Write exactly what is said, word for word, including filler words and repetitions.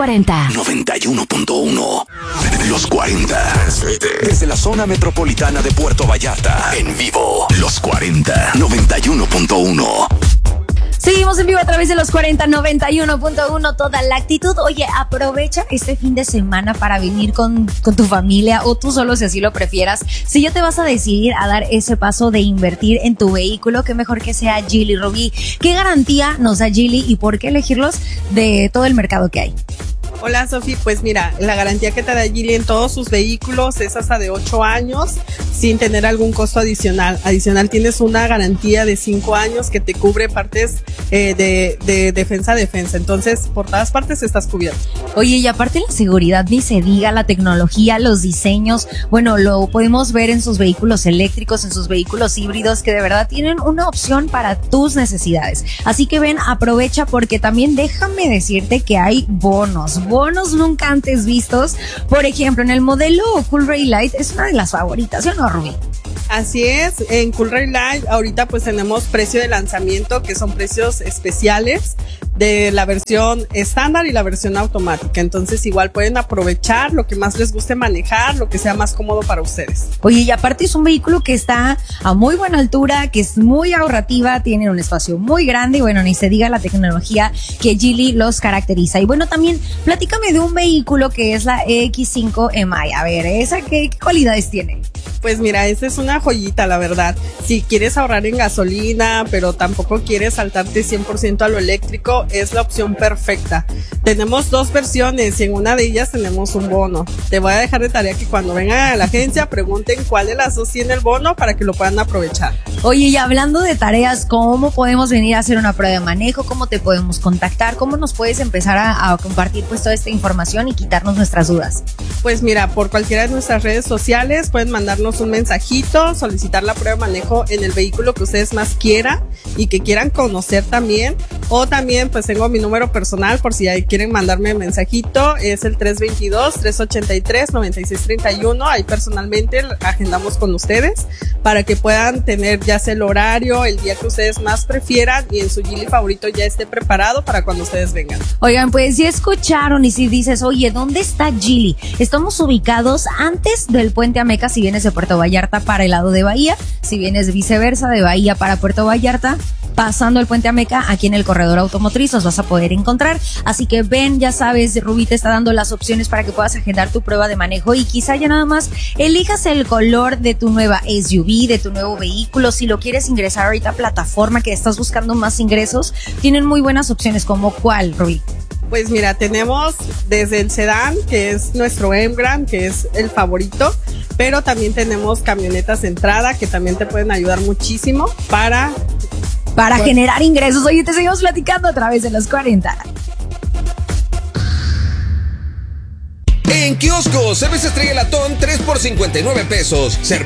cuarenta. noventa y uno punto uno. Los cuarenta. Desde la zona metropolitana de Puerto Vallarta. En vivo. Los cuarenta. noventa y uno punto uno. Seguimos en vivo a través de los cuarenta, noventa y uno punto uno, toda la actitud. Oye, aprovecha este fin de semana para venir con, con tu familia o tú solo si así lo prefieras. Si ya te vas a decidir a dar ese paso de invertir en tu vehículo, qué mejor que sea Geely, Rubí. ¿Qué garantía nos da Geely y por qué elegirlos de todo el mercado que hay? Hola Sofi, pues mira, la garantía que te da Geely en todos sus vehículos es hasta de ocho años sin tener algún costo adicional. Adicional tienes una garantía de cinco años que te cubre partes eh, de, de defensa a defensa, entonces por todas partes estás cubierto. Oye, y aparte la seguridad ni se diga, la tecnología, los diseños, bueno, lo podemos ver en sus vehículos eléctricos, en sus vehículos híbridos que de verdad tienen una opción para tus necesidades. Así que ven, aprovecha porque también déjame decirte que hay bonos, bonos nunca antes vistos. Por ejemplo, en el modelo Coolray Light es una de las favoritas, ¿sí o no, Rubí? Así es, en Coolray Light ahorita pues tenemos precio de lanzamiento que son precios especiales de la versión estándar y la versión automática, entonces igual pueden aprovechar lo que más les guste manejar, lo que sea más cómodo para ustedes. Oye, y aparte es un vehículo que está a muy buena altura, que es muy ahorrativa, tiene un espacio muy grande y bueno, ni se diga la tecnología que Geely los caracteriza. Y bueno, también platícame de un vehículo que es la E X cinco M I, a ver, ¿esa qué, qué cualidades tiene? Pues mira, esta es una joyita, la verdad. Si quieres ahorrar en gasolina, pero tampoco quieres saltarte cien por ciento a lo eléctrico, es la opción perfecta. Tenemos dos versiones y en una de ellas tenemos un bono. Te voy a dejar de tarea que cuando vengan a la agencia pregunten cuál de las dos tiene el bono para que lo puedan aprovechar. Oye, y hablando de tareas, ¿cómo podemos venir a hacer una prueba de manejo? ¿Cómo te podemos contactar? ¿Cómo nos puedes empezar a, a compartir pues toda esta información y quitarnos nuestras dudas? Pues mira, por cualquiera de nuestras redes sociales pueden mandarnos un mensajito, solicitar la prueba de manejo en el vehículo que ustedes más quieran y que quieran conocer también, o también pues tengo mi número personal por si ahí quieren mandarme un mensajito, es el tres dos dos, tres ocho tres, nueve seis tres uno, ahí personalmente agendamos con ustedes para que puedan tener ya sea el horario, el día que ustedes más prefieran y en su Geely favorito ya esté preparado para cuando ustedes vengan. Oigan, pues si escucharon y si dices, oye, ¿dónde está Geely? Estamos ubicados antes del Puente Ameca si vienes de Puerto Vallarta para el lado de Bahía, si vienes viceversa de Bahía para Puerto Vallarta, pasando el Puente Ameca, aquí en el corredor automotriz los vas a poder encontrar. Así que ven, ya sabes, Rubí te está dando las opciones para que puedas agendar tu prueba de manejo y quizá ya nada más elijas el color de tu nueva S U V, de tu nuevo vehículo. Si lo quieres ingresar ahorita a plataforma que estás buscando más ingresos, tienen muy buenas opciones. ¿Como cuál, Rubí? Pues mira, tenemos desde el sedán, que es nuestro M-Grand, que es el favorito, pero también tenemos camionetas de entrada que también te pueden ayudar muchísimo para... Para pues, generar ingresos. Oye, te seguimos platicando a través de los cuarenta. En kioscos, cerveza Estrella Latón tres por cincuenta y nueve pesos.